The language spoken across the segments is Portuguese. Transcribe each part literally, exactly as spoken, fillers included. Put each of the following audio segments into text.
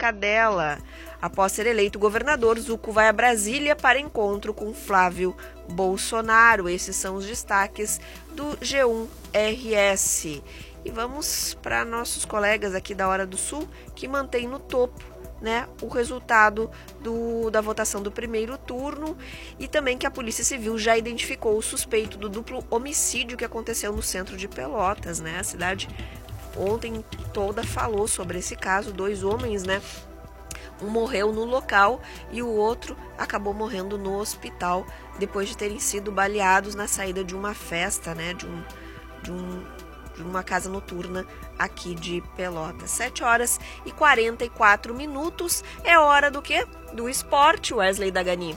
Cadela. Após ser eleito governador, Zuco vai a Brasília para encontro com Flávio Bolsonaro. Esses são os destaques do G um R S. E vamos para nossos colegas aqui da Hora do Sul, que mantém no topo, né, o resultado do, da votação do primeiro turno, e também que a Polícia Civil já identificou o suspeito do duplo homicídio que aconteceu no centro de Pelotas, né? A cidade ontem toda falou sobre esse caso, dois homens, né? Um morreu no local e o outro acabou morrendo no hospital depois de terem sido baleados na saída de uma festa, né? De um, de um, de uma casa noturna aqui de Pelotas. sete horas e quarenta e quatro minutos. É hora do quê? Do esporte, Wesley Dagani.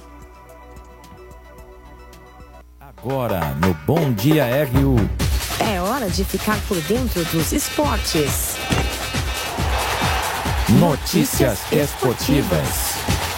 Agora no Bom Dia R U. É hora de ficar por dentro dos esportes. Notícias esportivas.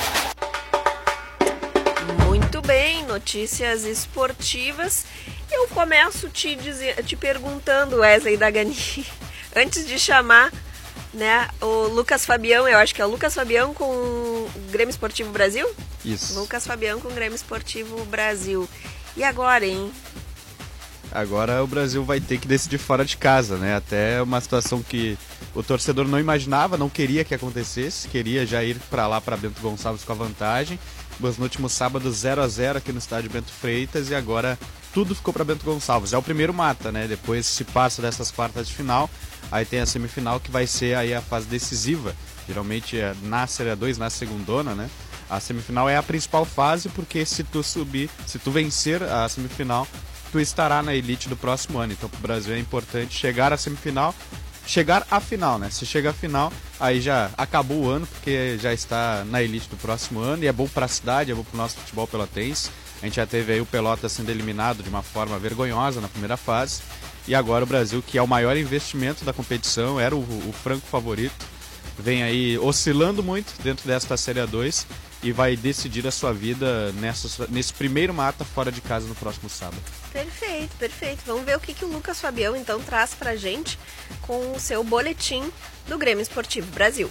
Muito bem, notícias esportivas. Eu começo te, dizer, te perguntando, Wesley Dagani, antes de chamar, né, o Lucas Fabião, eu acho que é o Lucas Fabião com o Grêmio Esportivo Brasil? Isso. Lucas Fabião com o Grêmio Esportivo Brasil. E agora, hein? Agora o Brasil vai ter que decidir fora de casa, né? Até uma situação que o torcedor não imaginava, não queria que acontecesse, queria já ir para lá, para Bento Gonçalves com a vantagem, mas no último sábado zero a zero aqui no estádio Bento Freitas, e agora tudo ficou para Bento Gonçalves. É o primeiro mata, né? Depois se passa dessas quartas de final, aí tem a semifinal que vai ser aí a fase decisiva. Geralmente é na Série dois, na segundona, né? A semifinal é a principal fase, porque se tu subir, se tu vencer a semifinal, tu estará na elite do próximo ano. Então, para o Brasil é importante chegar à semifinal, chegar à final, né? Se chega à final, aí já acabou o ano, porque já está na elite do próximo ano, e é bom para a cidade, é bom para o nosso futebol pelotense. A gente já teve aí o Pelotas sendo eliminado de uma forma vergonhosa na primeira fase, e agora o Brasil, que é o maior investimento da competição, era o, o franco favorito, vem aí oscilando muito dentro desta Série dois e vai decidir a sua vida nessa, nesse primeiro mata fora de casa no próximo sábado. Perfeito, perfeito. Vamos ver o que, que o Lucas Fabião então traz pra gente com o seu boletim do Grêmio Esportivo Brasil.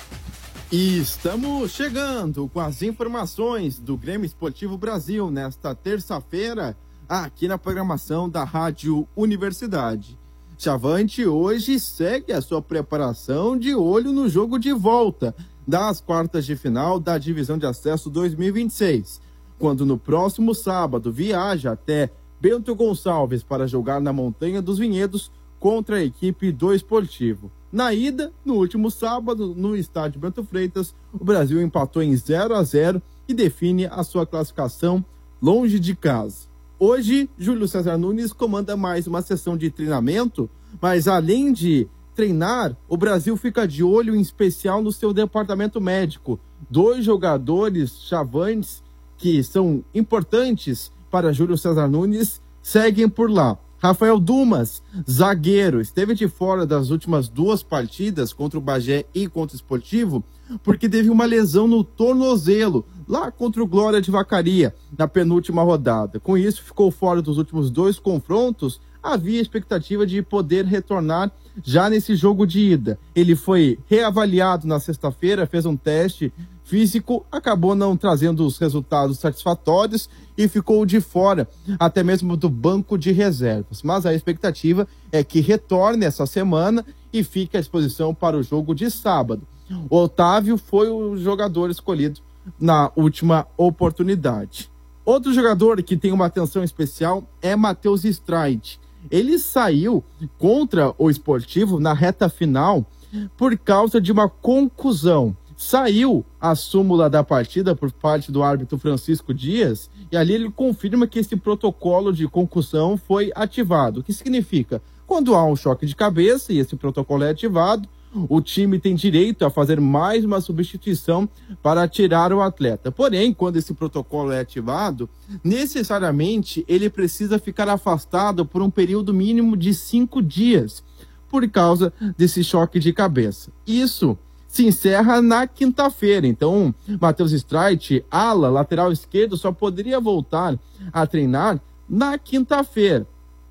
E estamos chegando com as informações do Grêmio Esportivo Brasil nesta terça-feira, aqui na programação da Rádio Universidade. Chavante hoje segue a sua preparação de olho no jogo de volta das quartas de final da Divisão de Acesso dois mil e vinte e seis, quando no próximo sábado viaja até Bento Gonçalves para jogar na Montanha dos Vinhedos contra a equipe do Esportivo. Na ida, no último sábado, no estádio Bento Freitas, o Brasil empatou em zero a zero e define a sua classificação longe de casa. Hoje, Júlio César Nunes comanda mais uma sessão de treinamento, mas além de treinar, o Brasil fica de olho em especial no seu departamento médico. Dois jogadores chavantes que são importantes para Júlio César Nunes seguem por lá. Rafael Dumas, zagueiro, esteve de fora das últimas duas partidas contra o Bagé e contra o Esportivo, porque teve uma lesão no tornozelo, lá contra o Glória de Vacaria, na penúltima rodada. Com isso, ficou fora dos últimos dois confrontos. Havia expectativa de poder retornar já nesse jogo de ida. Ele foi reavaliado na sexta-feira, fez um teste físico, acabou não trazendo os resultados satisfatórios e ficou de fora, até mesmo do banco de reservas. Mas a expectativa é que retorne essa semana e fique à disposição para o jogo de sábado. O Otávio foi o jogador escolhido na última oportunidade. Outro jogador que tem uma atenção especial é Matheus Streit. Ele saiu contra o Esportivo na reta final por causa de uma contusão. Saiu a súmula da partida por parte do árbitro Francisco Dias e ali ele confirma que esse protocolo de concussão foi ativado. O que significa? Quando há um choque de cabeça e esse protocolo é ativado, o time tem direito a fazer mais uma substituição para tirar o atleta. Porém, quando esse protocolo é ativado, necessariamente ele precisa ficar afastado por um período mínimo de cinco dias, por causa desse choque de cabeça. Isso se encerra na quinta-feira. Então, Matheus Streit, ala, lateral esquerdo, só poderia voltar a treinar na quinta-feira.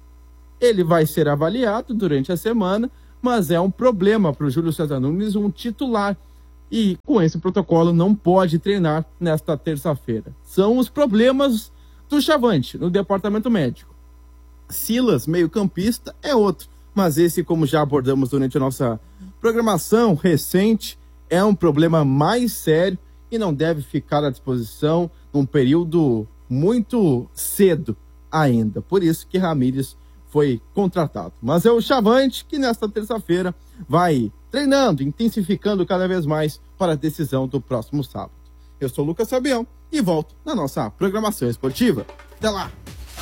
Ele vai ser avaliado durante a semana, mas é um problema para o Júlio César Nunes, um titular e com esse protocolo não pode treinar nesta terça-feira. São os problemas do Chavante no departamento médico. Silas, meio-campista, é outro, mas esse, como já abordamos durante a nossa programação recente, é um problema mais sério e não deve ficar à disposição num período muito cedo ainda. Por isso que Ramírez foi contratado. Mas é o Chavante que nesta terça-feira vai treinando, intensificando cada vez mais para a decisão do próximo sábado. Eu sou o Lucas Fabião e volto na nossa programação esportiva. Até lá!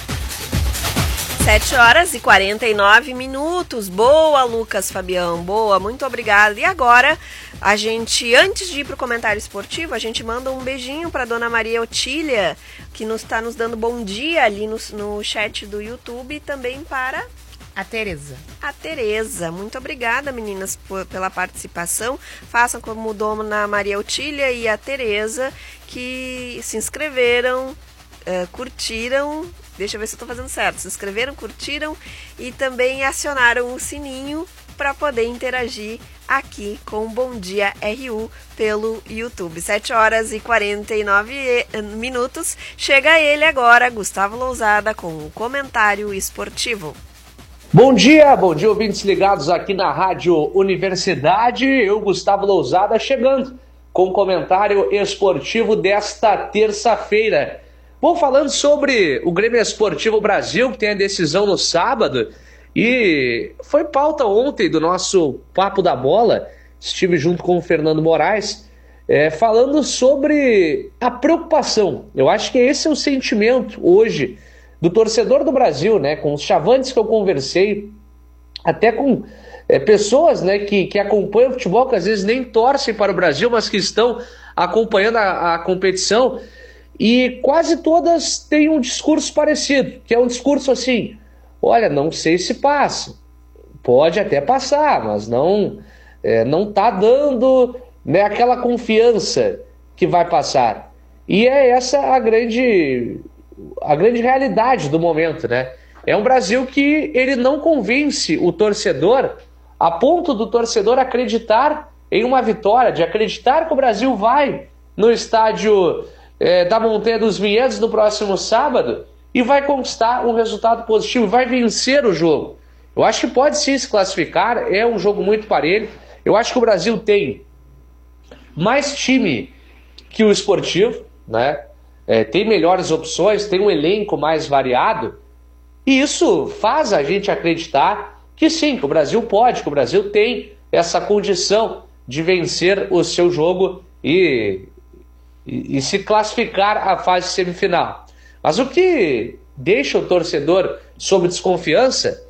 sete horas e quarenta e nove minutos. Boa, Lucas Fabião. Boa, muito obrigada. E agora, a gente, antes de ir para o comentário esportivo, a gente manda um beijinho para dona Maria Otília, que nos está nos dando bom dia ali no, no chat do YouTube, e também para a Tereza. A Tereza. Muito obrigada, meninas, por, pela participação. Façam como dona Maria Otília e a Tereza, que se inscreveram, uh, curtiram. Deixa eu ver se eu estou fazendo certo. Se inscreveram, curtiram e também acionaram o sininho para poder interagir aqui com o Bom Dia R U pelo YouTube. sete horas e quarenta e nove minutos. Chega ele agora, Gustavo Lousada, com o comentário esportivo. Bom dia, bom dia, ouvintes ligados aqui na Rádio Universidade. Eu, Gustavo Lousada, chegando com o comentário esportivo desta terça-feira. Bom, falando sobre o Grêmio Esportivo Brasil, que tem a decisão no sábado, e foi pauta ontem do nosso Papo da Bola, estive junto com o Fernando Moraes, é, falando sobre a preocupação. Eu acho que esse é o sentimento hoje do torcedor do Brasil, né, com os chavantes que eu conversei, até com é, pessoas, né, que, que acompanham o futebol, que às vezes nem torcem para o Brasil, mas que estão acompanhando a, a competição. E quase todas têm um discurso parecido, que é um discurso assim, olha, não sei se passa, pode até passar, mas não é, não tá dando, né, aquela confiança que vai passar. E é essa a grande, a grande realidade do momento, né? É um Brasil que ele não convence o torcedor a ponto do torcedor acreditar em uma vitória, de acreditar que o Brasil vai no estádio É, da Montanha dos Vinhedos no próximo sábado e vai conquistar um resultado positivo, vai vencer o jogo. Eu acho que pode sim se classificar, é um jogo muito parelho. Eu acho que o Brasil tem mais time que o Esportivo, né? É, tem melhores opções, tem um elenco mais variado, e isso faz a gente acreditar que sim, que o Brasil pode, que o Brasil tem essa condição de vencer o seu jogo e e se classificar à fase semifinal. Mas o que deixa o torcedor sob desconfiança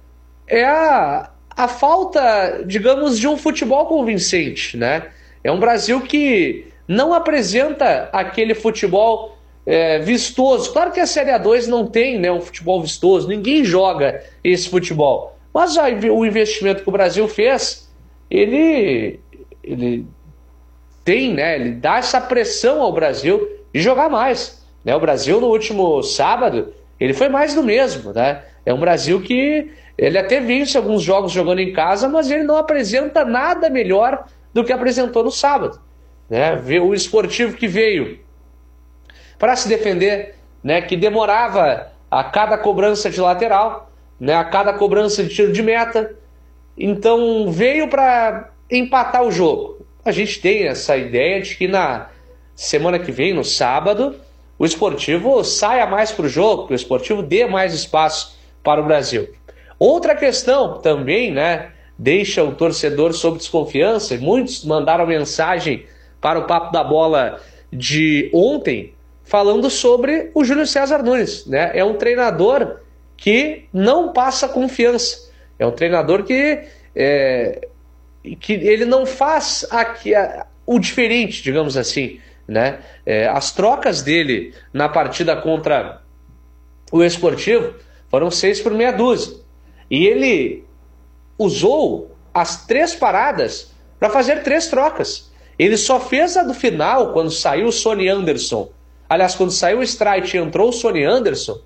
é a, a falta, digamos, de um futebol convincente, né? É um Brasil que não apresenta aquele futebol é, vistoso. Claro que a Série A dois não tem, né, um futebol vistoso, ninguém joga esse futebol. Mas a, o investimento que o Brasil fez, ele... ele tem, né, ele dá essa pressão ao Brasil de jogar mais, né? O Brasil no último sábado, ele foi mais do mesmo, né? É um Brasil que ele até vence alguns jogos jogando em casa, mas ele não apresenta nada melhor do que apresentou no sábado, né? O Esportivo que veio para se defender, né, que demorava a cada cobrança de lateral, né, a cada cobrança de tiro de meta, então veio para empatar o jogo. A gente tem essa ideia de que na semana que vem, no sábado, o Esportivo saia mais para o jogo, que o Esportivo dê mais espaço para o Brasil. Outra questão também, né, deixa o torcedor sob desconfiança, e muitos mandaram mensagem para o Papo da Bola de ontem, falando sobre o Júlio César Nunes, né? É um treinador que não passa confiança, é um treinador que... É, que ele não faz aqui, a, o diferente, digamos assim, né? É, as trocas dele na partida contra o Esportivo foram seis por meia dúzia. E ele usou as três paradas para fazer três trocas. Ele só fez a do final, quando saiu o Sonny Anderson. Aliás, quando saiu o Streit e entrou o Sonny Anderson,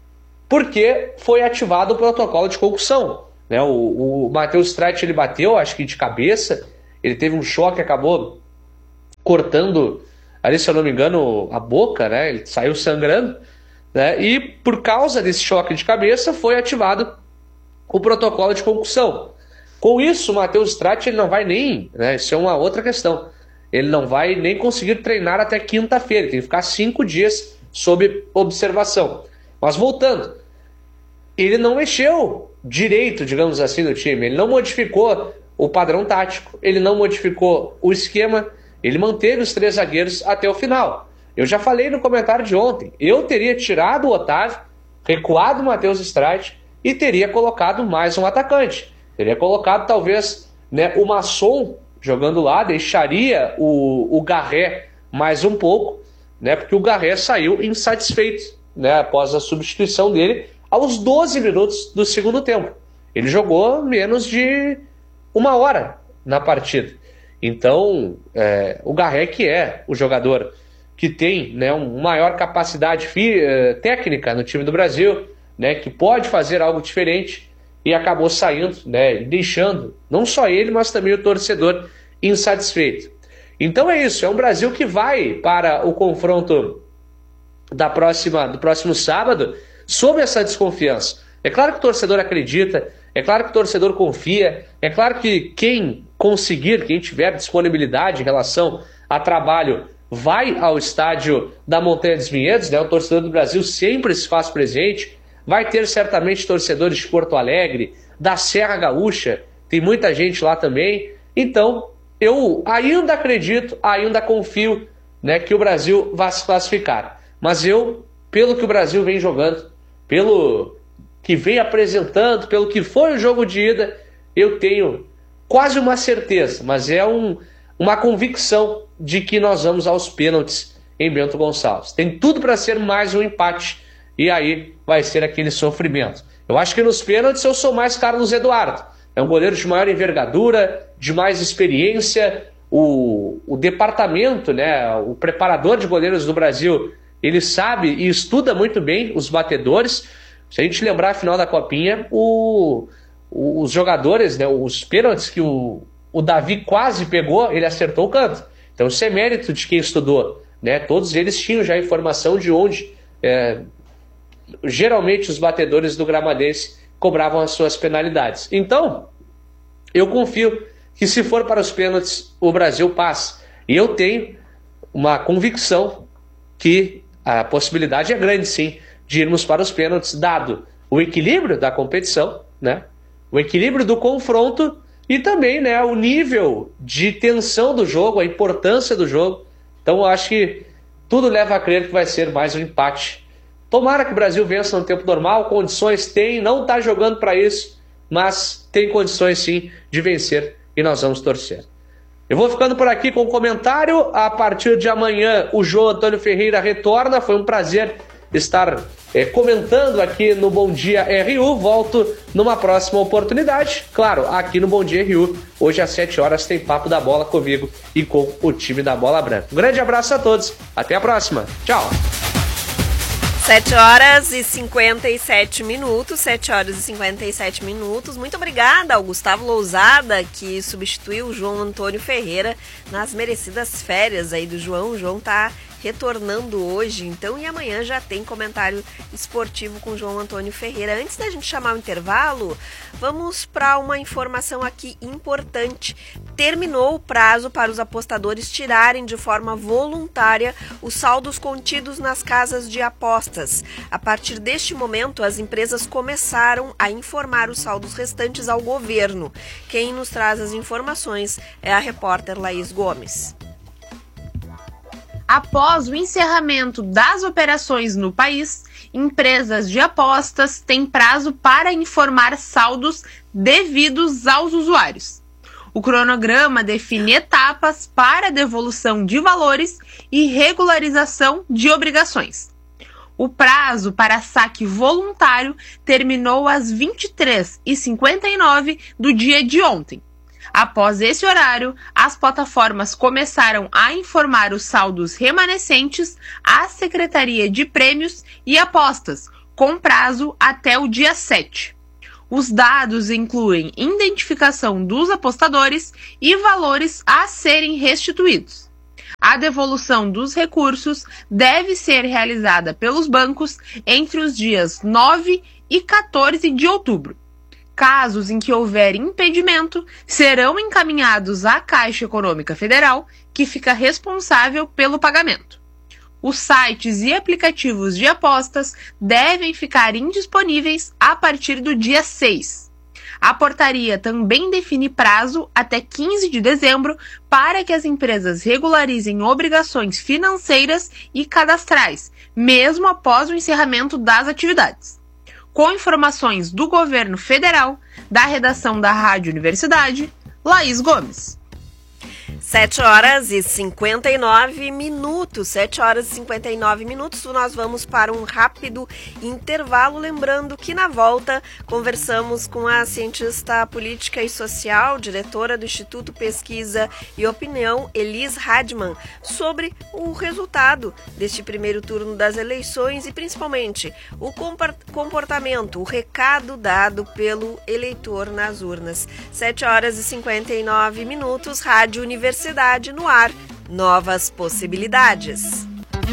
porque foi ativado o protocolo de concussão. Né, o, o Matheus Streit, ele bateu, acho que de cabeça, ele teve um choque, acabou cortando, ali, se eu não me engano, a boca, né? Ele saiu sangrando, né? E por causa desse choque de cabeça foi ativado o protocolo de concussão. Com isso, o Matheus Stratti ele não vai nem, né? Isso é uma outra questão. Ele não vai nem conseguir treinar até quinta-feira, tem que ficar cinco dias sob observação. Mas voltando, ele não mexeu direito, digamos assim, no time. Ele não modificou o padrão tático, ele não modificou o esquema, ele manteve os três zagueiros até o final. Eu já falei no comentário de ontem, eu teria tirado o Otávio, recuado o Matheus Stratti e teria colocado mais um atacante. Teria colocado talvez, né, o Masson jogando lá, deixaria o, o Garré mais um pouco, né, porque o Garré saiu insatisfeito, né, após a substituição dele aos doze minutos do segundo tempo. Ele jogou menos de uma hora na partida. Então, é, o Garré, que é o jogador que tem, né, uma maior capacidade fi, uh, técnica no time do Brasil, né, que pode fazer algo diferente, e acabou saindo, né, deixando não só ele, mas também o torcedor insatisfeito. Então é isso, é um Brasil que vai para o confronto da próxima, do próximo sábado sob essa desconfiança. É claro que o torcedor acredita, é claro que o torcedor confia, é claro que quem conseguir, quem tiver disponibilidade em relação a trabalho, vai ao estádio da Montanha dos Vinhedos, né? O torcedor do Brasil sempre se faz presente, vai ter certamente torcedores de Porto Alegre, da Serra Gaúcha, tem muita gente lá também. Então, eu ainda acredito, ainda confio, né, que o Brasil vai se classificar. Mas eu, pelo que o Brasil vem jogando, pelo que vem apresentando, pelo que foi o jogo de ida, eu tenho quase uma certeza, mas é um, uma convicção de que nós vamos aos pênaltis em Bento Gonçalves. Tem tudo para ser mais um empate, e aí vai ser aquele sofrimento. Eu acho que nos pênaltis eu sou mais Carlos Eduardo. É um goleiro de maior envergadura, de mais experiência. O, o departamento, né, o preparador de goleiros do Brasil, ele sabe e estuda muito bem os batedores. Se a gente lembrar a final da Copinha, o, o, os jogadores, né, os pênaltis que o, o Davi quase pegou, ele acertou o canto. Então isso é mérito de quem estudou, né? Todos eles tinham já informação de onde é, geralmente os batedores do Gramadense cobravam as suas penalidades. Então, eu confio que se for para os pênaltis, o Brasil passa. E eu tenho uma convicção que a possibilidade é grande, sim, de irmos para os pênaltis, dado o equilíbrio da competição, né? O equilíbrio do confronto e também, né, o nível de tensão do jogo, a importância do jogo. Então, eu acho que tudo leva a crer que vai ser mais um empate. Tomara que o Brasil vença no tempo normal, condições tem, não está jogando para isso, mas tem condições sim de vencer e nós vamos torcer. Eu vou ficando por aqui com o comentário. A partir de amanhã o João Antônio Ferreira retorna. Foi um prazer estar é, comentando aqui no Bom Dia R U. Volto numa próxima oportunidade. Claro, aqui no Bom Dia R U, hoje às sete horas tem Papo da Bola comigo e com o time da Bola Branca. Um grande abraço a todos. Até a próxima. Tchau. sete horas e cinquenta e sete minutos, sete horas e cinquenta e sete minutos. Muito obrigada ao Gustavo Lousada, que substituiu o João Antônio Ferreira nas merecidas férias aí do João. O João tá retornando hoje, então, e amanhã já tem comentário esportivo com João Antônio Ferreira. Antes da gente chamar o intervalo, vamos para uma informação aqui importante. Terminou o prazo para os apostadores tirarem de forma voluntária os saldos contidos nas casas de apostas. A partir deste momento, as empresas começaram a informar os saldos restantes ao governo. Quem nos traz as informações é a repórter Laís Gomes. Após o encerramento das operações no país, empresas de apostas têm prazo para informar saldos devidos aos usuários. O cronograma define etapas para devolução de valores e regularização de obrigações. O prazo para saque voluntário terminou às vinte e três e cinquenta e nove do dia de ontem. Após esse horário, as plataformas começaram a informar os saldos remanescentes à Secretaria de Prêmios e Apostas, com prazo até o dia sete. Os dados incluem identificação dos apostadores e valores a serem restituídos. A devolução dos recursos deve ser realizada pelos bancos entre os dias nove e quatorze de outubro. Casos em que houver impedimento serão encaminhados à Caixa Econômica Federal, que fica responsável pelo pagamento. Os sites e aplicativos de apostas devem ficar indisponíveis a partir do dia seis. A portaria também define prazo até quinze de dezembro para que as empresas regularizem obrigações financeiras e cadastrais, mesmo após o encerramento das atividades. Com informações do governo federal, da redação da Rádio Universidade, Laís Gomes. sete horas e cinquenta e nove minutos, sete horas e cinquenta e nove minutos, nós vamos para um rápido intervalo, lembrando que na volta conversamos com a cientista política e social, diretora do Instituto Pesquisa e Opinião, Elis Radman, sobre o resultado deste primeiro turno das eleições e principalmente o comportamento, o recado dado pelo eleitor nas urnas. sete horas e cinquenta e nove minutos, Rádio Universidade no ar, novas possibilidades.